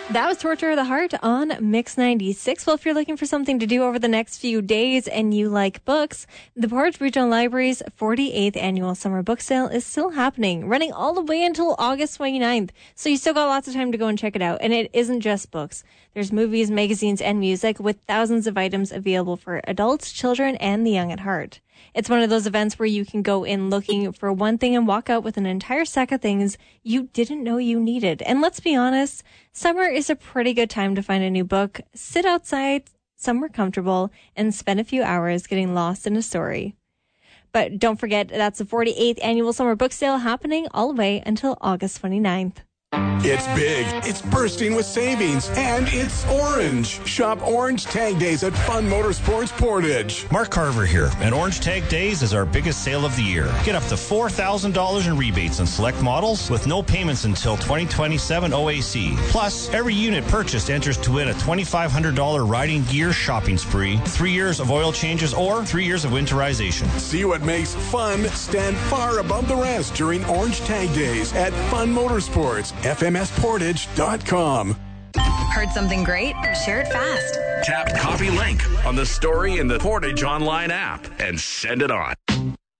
That was Torture of the Heart on Mix 96. Well, if you're looking for something to do over the next few days and you like books, the Portage Regional Library's 48th Annual Summer Book Sale is still happening, running all the way until August 29th. So you still got lots of time to go and check it out. And it isn't just books. There's movies, magazines, and music with thousands of items available for adults, children, and the young at heart. It's one of those events where you can go in looking for one thing and walk out with an entire stack of things you didn't know you needed. And let's be honest, summer is a pretty good time to find a new book, sit outside, somewhere comfortable, and spend a few hours getting lost in a story. But don't forget, that's the 48th Annual Summer Book Sale happening all the way until August 29th. It's big, it's bursting with savings, and it's orange. Shop Orange Tag Days at Fun Motorsports Portage. Mark Carver here, and Orange Tag Days is our biggest sale of the year. Get up to $4,000 in rebates on select models with no payments until 2027 OAC. Plus, every unit purchased enters to win a $2,500 riding gear shopping spree, 3 years of oil changes, or 3 years of winterization. See what makes fun stand far above the rest during Orange Tag Days at Fun Motorsports. FMSportage.com. Heard something great? Share it fast. Tap copy link on the story in the Portage Online app and send it on.